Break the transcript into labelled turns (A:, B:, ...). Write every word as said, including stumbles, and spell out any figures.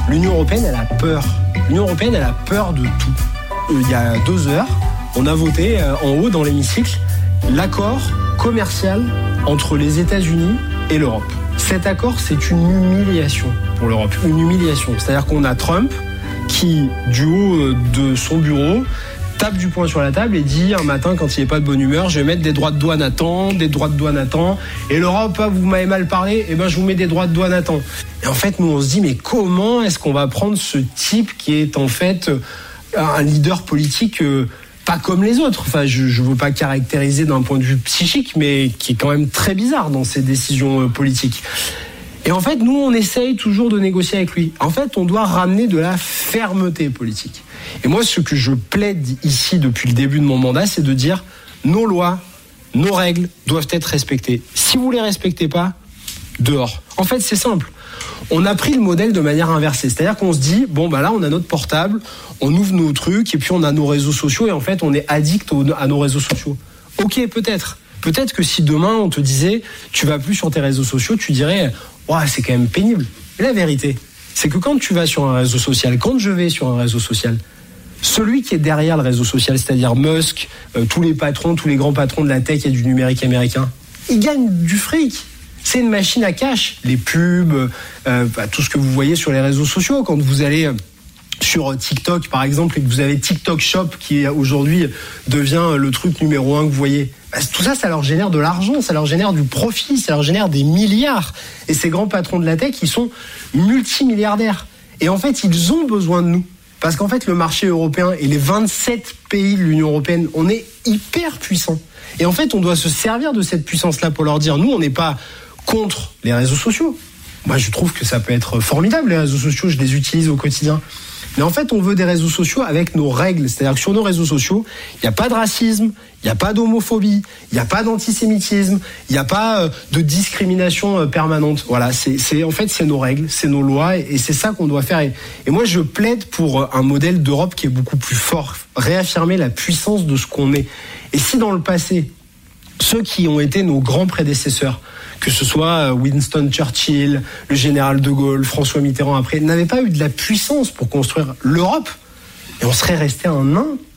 A: L'Union européenne, elle a peur. L'Union européenne, elle a peur de tout. Il y a deux heures, on a voté en haut dans l'hémicycle l'accord commercial entre les États-Unis et l'Europe. Cet accord, c'est une humiliation pour l'Europe. Une humiliation. C'est-à-dire qu'on a Trump qui, du haut de son bureau, tape du poing sur la table et dit un matin, quand il n'est pas de bonne humeur, je vais mettre des droits de douane à temps, des droits de douane à temps. Et l'Europe, ah, vous m'avez mal parlé, eh ben je vous mets des droits de douane à temps. Et en fait, nous, on se dit, mais comment est-ce qu'on va prendre ce type qui est en fait un leader politique euh, pas comme les autres. Enfin, je ne veux pas caractériser d'un point de vue psychique, mais qui est quand même très bizarre dans ses décisions euh, politiques. Et en fait, nous, on essaye toujours de négocier avec lui. En fait, on doit ramener de la fermeté politique. Et moi, ce que je plaide ici depuis le début de mon mandat, c'est de dire nos lois, nos règles doivent être respectées. Si vous ne les respectez pas, dehors. En fait, c'est simple. On a pris le modèle de manière inversée. C'est-à-dire qu'on se dit, bon, bah là, on a notre portable, on ouvre nos trucs, et puis on a nos réseaux sociaux, et en fait, on est addict aux, à nos réseaux sociaux. Ok, peut-être. Peut-être que si demain, on te disait, tu vas plus sur tes réseaux sociaux, tu dirais, ouais, c'est quand même pénible. Mais la vérité, c'est que quand tu vas sur un réseau social, quand je vais sur un réseau social, celui qui est derrière le réseau social, c'est-à-dire Musk, euh, tous les patrons, tous les grands patrons de la tech et du numérique américain, ils gagnent du fric. C'est une machine à cash. Les pubs, euh, bah, tout ce que vous voyez sur les réseaux sociaux. Quand vous allez euh, sur TikTok, par exemple, et que vous avez TikTok Shop, qui aujourd'hui devient le truc numéro un que vous voyez, bah, tout ça, ça leur génère de l'argent, ça leur génère du profit, ça leur génère des milliards. Et ces grands patrons de la tech, ils sont multimilliardaires. Et en fait, ils ont besoin de nous. Parce qu'en fait, le marché européen et les vingt-sept pays de l'Union européenne, on est hyper puissants. Et en fait, on doit se servir de cette puissance-là pour leur dire, nous, on n'est pas contre les réseaux sociaux. Moi, je trouve que ça peut être formidable, les réseaux sociaux, je les utilise au quotidien. Mais en fait, on veut des réseaux sociaux avec nos règles. C'est-à-dire que sur nos réseaux sociaux, il n'y a pas de racisme, il n'y a pas d'homophobie, il n'y a pas d'antisémitisme, il n'y a pas euh, de discrimination euh, permanente. Voilà, c'est, c'est, en fait, c'est nos règles, c'est nos lois, et, et c'est ça qu'on doit faire. Et, et moi, je plaide pour un modèle d'Europe qui est beaucoup plus fort, réaffirmer la puissance de ce qu'on est. Et si dans le passé, ceux qui ont été nos grands prédécesseurs, que ce soit Winston Churchill, le général de Gaulle, François Mitterrand après, n'avaient pas eu de la puissance pour construire l'Europe, et on serait resté un nain